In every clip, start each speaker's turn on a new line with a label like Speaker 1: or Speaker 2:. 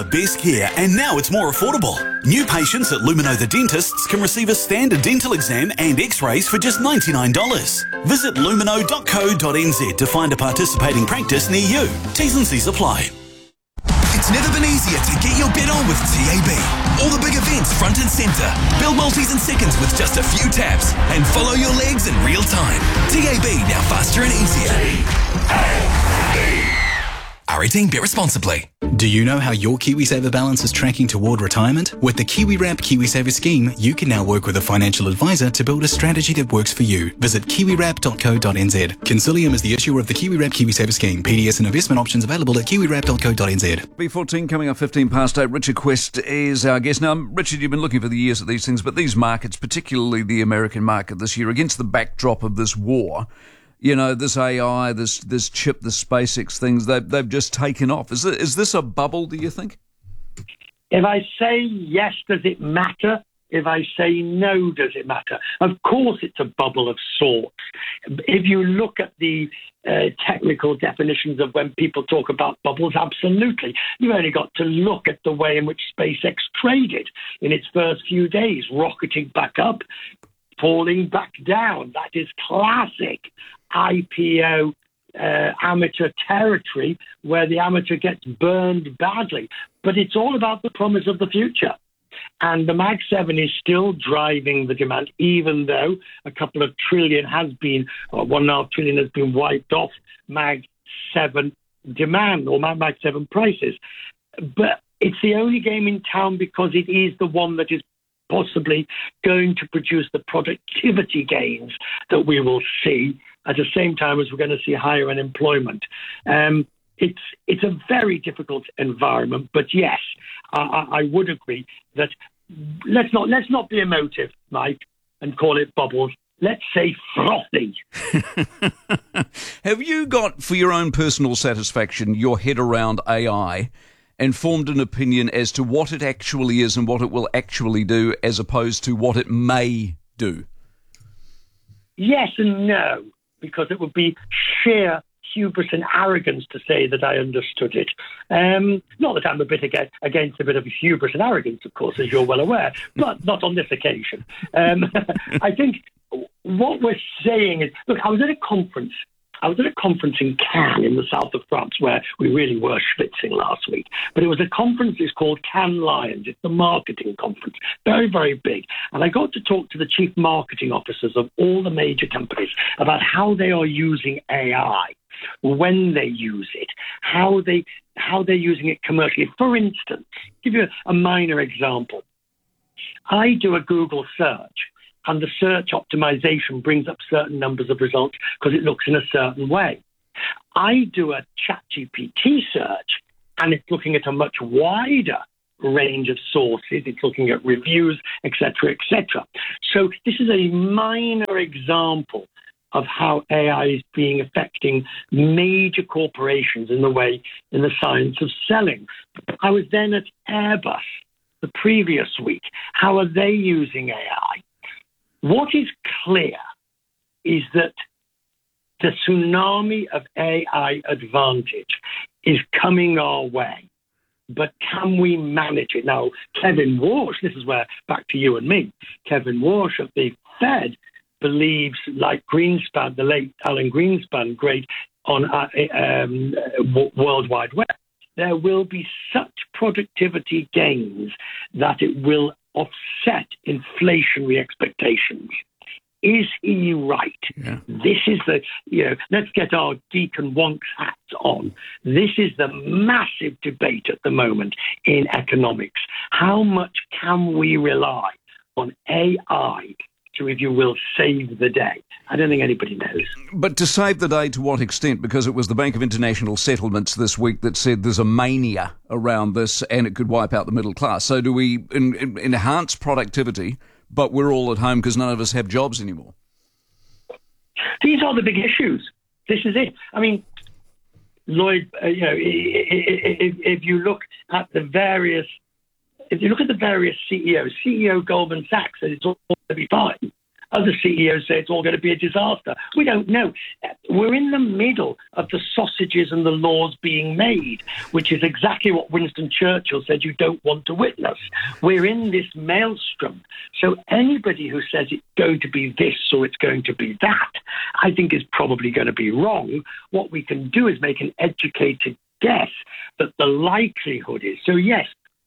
Speaker 1: The best care, and now it's more affordable. New patients at Lumino the Dentists can receive a standard dental exam and x-rays for just $99. Visit lumino.co.nz to find a participating practice near you. T's and C's apply.
Speaker 2: It's never been easier to get your bet on with TAB. All the big events front and centre. Build multis in seconds with just a few taps and follow your legs in real time. TAB, now faster and easier. R18, bet responsibly.
Speaker 3: Do you know how your KiwiSaver balance is tracking toward retirement? With the KiwiWrap KiwiSaver scheme, you can now work with a financial advisor to build a strategy that works for you. Visit kiwiwrap.co.nz. Consilium is the issuer of the KiwiWrap KiwiSaver scheme. PDS and investment options available at kiwiwrap.co.nz.
Speaker 4: B14 coming up 15 past 8. Richard Quest is our guest. Now, Richard, you've been looking for the years at these things, but these markets, particularly the American market this year, against the backdrop of this war, you know, this AI, this chip, the SpaceX things, they've just taken off. Is this a bubble, do you think?
Speaker 5: If I say yes, does it matter? If I say no, does it matter? Of course it's a bubble of sorts. If you look at the technical definitions of when people talk about bubbles, absolutely. You've only got to look at the way in which SpaceX traded in its first few days, rocketing back up, falling back down. That is classic IPO amateur territory where the amateur gets burned badly. But it's all about the promise of the future. And the Mag 7 is still driving the demand, even though a couple of trillion has been, or 1.5 trillion has been wiped off Mag 7 demand or Mag 7 prices. But it's the only game in town because it is the one that is possibly going to produce the productivity gains that we will see at the same time as we're going to see higher unemployment. It's a very difficult environment, but yes, I would agree that let's not be emotive, Mike, and call it bubbles. Let's say frothy.
Speaker 4: Have you got, for your own personal satisfaction, your head around AI and formed an opinion as to what it actually is and what it will actually do as opposed to what it may do?
Speaker 5: Yes and no, because it would be sheer hubris and arrogance to say that I understood it. Not that I'm a bit against a bit of hubris and arrogance, of course, as you're well aware, but not on this occasion. I think what we're saying is, look, I was at a conference in Cannes in the south of France where we really were schwitzing last week. But it was a conference, it's called Cannes Lions. It's a marketing conference, very, very big. And I got to talk to the chief marketing officers of all the major companies about how they are using AI, when they use it, how they're using it commercially. For instance, give you a minor example. I do a Google search, and the search optimization brings up certain numbers of results because it looks in a certain way. I do a ChatGPT search, and it's looking at a much wider range of sources. It's looking at reviews, etc., etc. So this is a minor example of how AI is affecting major corporations in the science of selling. I was then at Airbus the previous week. How are they using AI? What is clear is that the tsunami of AI advantage is coming our way. But can we manage it? Now, Kevin Walsh, this is where, back to you and me, Kevin Walsh of the Fed believes, like Greenspan, the late Alan Greenspan, great on World Wide Web, there will be such productivity gains that it will offset inflationary expectations. Is he right?
Speaker 4: Yeah.
Speaker 5: This is let's get our Deacon Wonks hats on. This is the massive debate at the moment in economics. How much can we rely on AI to, if you will, save the day? I don't think anybody knows.
Speaker 4: But to save the day, to what extent? Because it was the Bank of International Settlements this week that said there's a mania around this and it could wipe out the middle class. So do we enhance productivity, but we're all at home because none of us have jobs anymore?
Speaker 5: These are the big issues. This is it. I mean, Lloyd, if you look at the various CEOs, CEO Goldman Sachs said it's all going to be fine. Other CEOs say it's all going to be a disaster. We don't know. We're in the middle of the sausages and the laws being made, which is exactly what Winston Churchill said you don't want to witness. We're in this maelstrom. So anybody who says it's going to be this or it's going to be that, I think is probably going to be wrong. What we can do is make an educated guess that the likelihood is. So yes,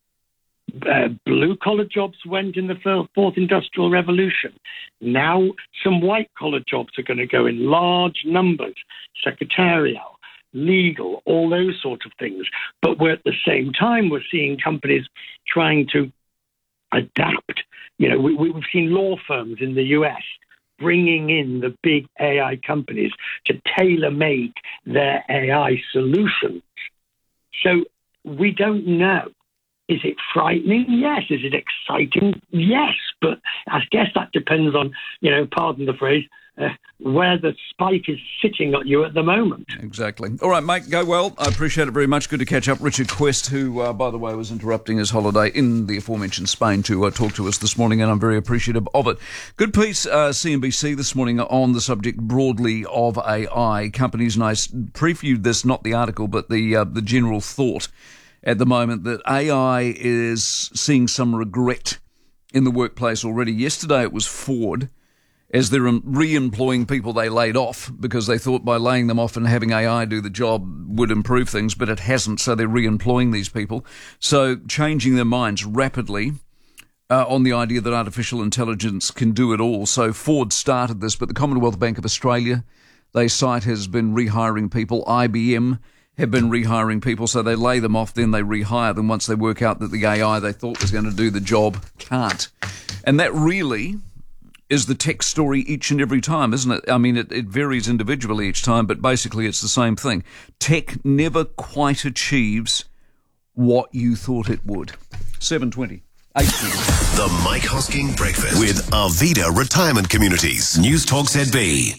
Speaker 5: blue-collar jobs went in the fourth industrial revolution. Now some white-collar jobs are going to go in large numbers, secretarial, legal, all those sort of things. But we're at the same time, we're seeing companies trying to adapt. You know, we've seen law firms in the US bringing in the big AI companies to tailor-make their AI solutions. So we don't know. Is it frightening? Yes. Is it exciting? Yes. But I guess that depends on, pardon the phrase, where the spike is sitting at you at the moment.
Speaker 4: Exactly. All right, mate, go well. I appreciate it very much. Good to catch up. Richard Quest, who, by the way, was interrupting his holiday in the aforementioned Spain to talk to us this morning, and I'm very appreciative of it. Good piece, CNBC this morning on the subject broadly of AI. Companies, and I previewed this, not the article, but the general thought at the moment that AI is seeing some regret in the workplace already. Yesterday it was Ford, as they're re-employing people they laid off because they thought by laying them off and having AI do the job would improve things, but it hasn't, so they're re-employing these people. So changing their minds rapidly on the idea that artificial intelligence can do it all. So Ford started this, but the Commonwealth Bank of Australia, they cite, has been rehiring people. IBM have been rehiring people, so they lay them off, then they rehire them once they work out that the AI they thought was going to do the job can't. And that really is the tech story each and every time, isn't it? I mean, it varies individually each time, but basically it's the same thing. Tech never quite achieves what you thought it would. 7:20. 8:20.
Speaker 6: The Mike Hosking Breakfast with Arvida Retirement Communities. News Talk ZB.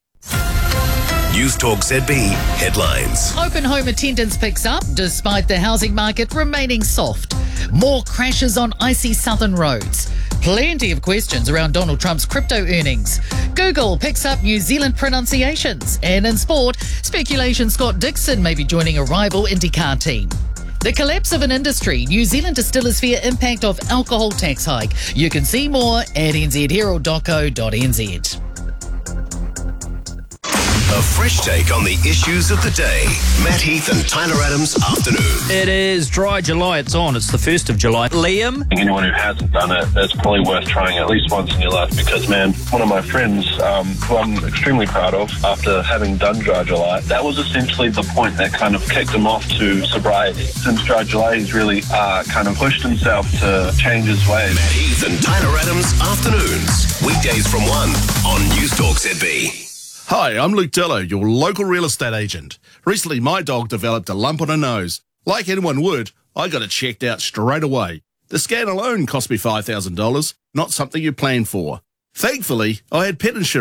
Speaker 6: News Talk ZB headlines.
Speaker 7: Open home attendance picks up despite the housing market remaining soft. More crashes on icy southern roads. Plenty of questions around Donald Trump's crypto earnings. Google picks up New Zealand pronunciations. And in sport, speculation Scott Dixon may be joining a rival IndyCar team. The collapse of an industry. New Zealand distillers fear impact of alcohol tax hike. You can see more at nzherald.co.nz.
Speaker 6: A fresh take on the issues of the day. Matt Heath and Tyler Adams afternoon.
Speaker 8: It is Dry July. It's on. It's the 1st of July. Liam?
Speaker 9: Anyone who hasn't done it, it's probably worth trying at least once in your life because, man, one of my friends, who I'm extremely proud of, after having done Dry July, that was essentially the point that kind of kicked him off to sobriety. Since Dry July, he's really kind of pushed himself to change his ways.
Speaker 6: Matt Heath and Tyler Adams afternoons. Weekdays from 1 on News Talk ZB.
Speaker 10: Hi, I'm Luke Dello, your local real estate agent. Recently, my dog developed a lump on her nose. Like anyone would, I got it checked out straight away. The scan alone cost me $5,000, not something you plan for. Thankfully, I had pet insurance.